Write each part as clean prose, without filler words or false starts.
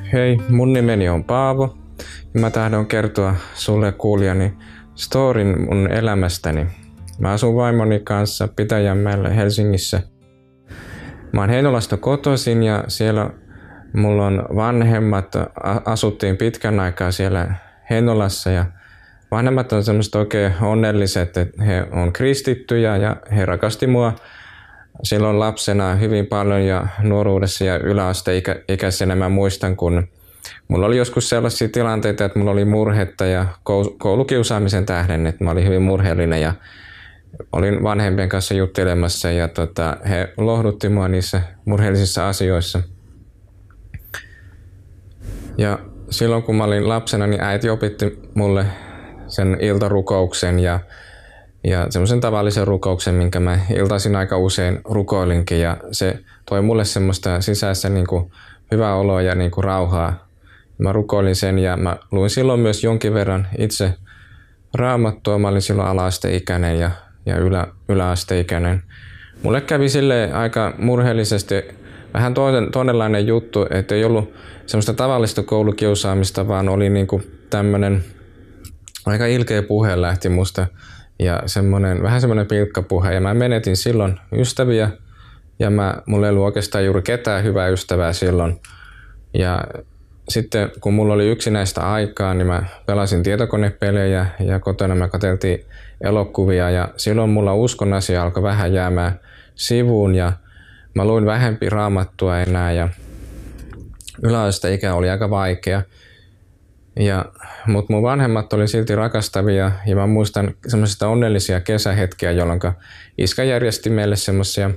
Hei, mun nimeni on Paavo ja mä tahdon kertoa sulle kuulijani storin mun elämästäni. Mä asun vaimoni kanssa Pitäjänmäellä Helsingissä. Mä oon Heinolasta kotoisin ja siellä mulla on vanhemmat, asuttiin pitkän aikaa siellä Heinolassa ja vanhemmat on semmoiset oikein onnelliset, että he on kristittyjä ja he rakasti mua silloin lapsena hyvin paljon ja nuoruudessa ja yläasteikäisenä mä muistan, kun mulla oli joskus sellaisia tilanteita, että mulla oli murhetta ja koulukiusaamisen tähden, että mä olin hyvin murheellinen ja olin vanhempien kanssa juttelemassa ja he lohdutti mua niissä murheellisissa asioissa. Ja silloin kun mä olin lapsena, niin äiti opetti mulle sen iltarukouksen ja semmoisen tavallisen rukouksen, minkä mä iltaisin aika usein rukoilinkin ja se toi mulle semmoista sisäistä hyvää oloa ja rauhaa. Mä rukoilin sen ja mä luin silloin myös jonkin verran itse Raamattua. Mä olin silloin ala-asteikäinen ja yläasteikäinen. Mulle kävi silleen aika murheellisesti vähän toinenlainen juttu, että ei ollut semmoista tavallista koulukiusaamista, vaan oli tämmönen aika ilkeä puhe lähti musta ja vähän semmoinen pilkkapuhe ja mä menetin silloin ystäviä ja mulla ei ollut oikeastaan juuri ketään hyvää ystävää silloin. Ja sitten kun mulla oli yksinäistä aikaa, niin mä pelasin tietokonepelejä ja kotona mä katseltiin elokuvia ja silloin mulla uskon asia alkoi vähän jäämään sivuun ja mä luin vähempi Raamattua enää ja yläasteikä oli aika vaikea. Mutta mun vanhemmat oli silti rakastavia ja mä muistan semmoisia onnellisia kesähetkiä, jolloin iskä järjesti meille semmoisia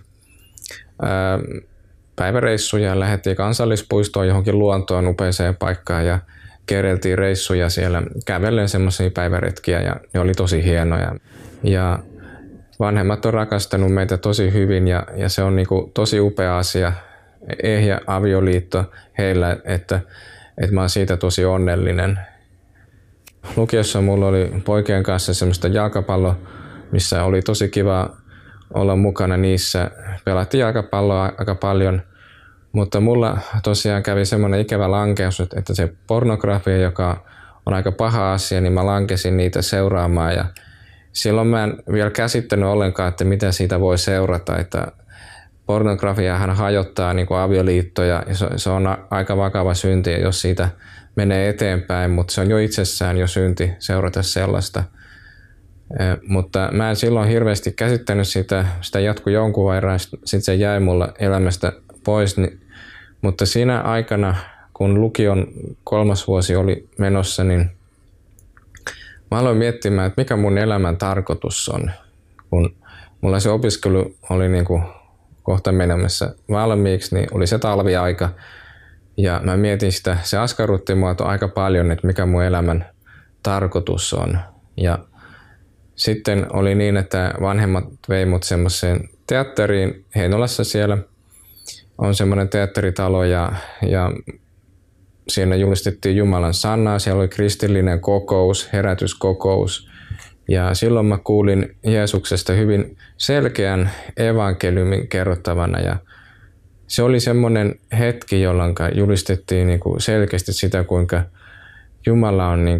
päiväreissuja. Lähdettiin kansallispuistoon johonkin luontoon upeeseen paikkaan ja kierreltiin reissuja siellä kävellen semmoisia päiväretkiä ja ne oli tosi hienoja. Ja vanhemmat on rakastanut meitä tosi hyvin ja se on tosi upea asia, ehjä avioliitto heillä, että mä oon siitä tosi onnellinen. Lukiossa mulla oli poikien kanssa semmoista jalkapalloa, missä oli tosi kiva olla mukana niissä. Pelattiin jalkapalloa aika paljon, mutta mulla tosiaan kävi semmoinen ikävä lankeus, että se pornografia, joka on aika paha asia, niin mä lankesin niitä seuraamaan. Ja silloin mä en vielä käsittänyt ollenkaan, että mitä siitä voi seurata. Että pornografiahan hajottaa avioliittoja ja se on aika vakava synti, jos siitä menee eteenpäin, mutta se on jo itsessään jo synti seurata sellaista. Mutta mä en silloin hirveästi käsittänyt sitä jatkui jonkun verran, sitten se jäi mulla elämästä pois. Mutta siinä aikana, kun lukion 3. vuosi oli menossa, niin mä aloin miettimään, että mikä mun elämän tarkoitus on, kun mulla se opiskelu oli kohta menemässä valmiiksi, niin oli se talviaika. Ja mä mietin sitä, se askarrutti mua aika paljon, että mikä mun elämän tarkoitus on. Ja sitten oli niin, että vanhemmat vei mut semmoiseen teatteriin Heinolassa siellä. On semmoinen teatteritalo ja siinä julistettiin Jumalan sanaa. Siellä oli kristillinen kokous, herätyskokous. Ja silloin mä kuulin Jeesuksesta hyvin selkeän evankeliumin kerrottavana ja se oli semmoinen hetki, jolloin julistettiin selkeästi sitä, kuinka Jumala on